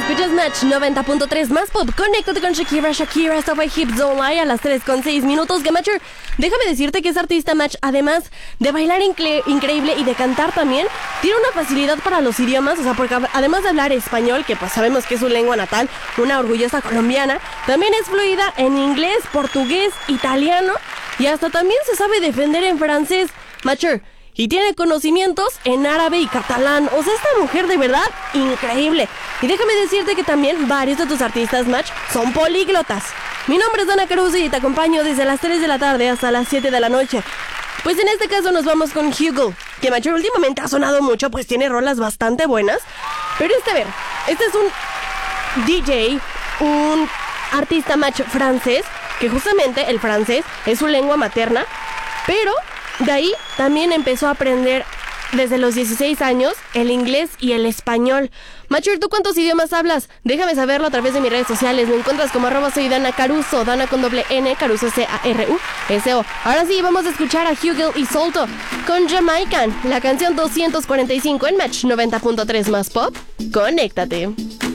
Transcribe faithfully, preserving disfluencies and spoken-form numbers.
Escuchas Match noventa punto tres más pop. Conéctate con Shakira. Shakira, esto fue Hips Don't Lie a las tres con seis minutos. Gemacher, déjame decirte que es artista Match, además de bailar incre- increíble y de cantar también, tiene una facilidad para los idiomas. O sea, porque además de hablar español, que pues sabemos que es su lengua natal, una orgullosa colombiana, también es fluida en inglés, portugués, italiano y hasta también se sabe defender en francés. Matcher, y tiene conocimientos en árabe y catalán. O sea, esta mujer de verdad, increíble. Y déjame decirte que también varios de tus artistas Match son políglotas. Mi nombre es Dana Caruso y te acompaño desde las tres de la tarde hasta las siete de la noche. Pues en este caso nos vamos con Hugo, que Match últimamente ha sonado mucho, pues tiene rolas bastante buenas. Pero este, a ver, este es un D J, un artista Match francés, que justamente el francés es su lengua materna, pero de ahí también empezó a aprender desde los dieciséis años el inglés y el español. Matcher, ¿tú cuántos idiomas hablas? Déjame saberlo a través de mis redes sociales. Me encuentras como arroba soy Dana Caruso, Dana con doble N, Caruso C A R U S O. Ahora sí, vamos a escuchar a Hugo y Solto con Jamaican, la canción doscientos cuarenta y cinco en Match noventa punto tres más pop. Conéctate.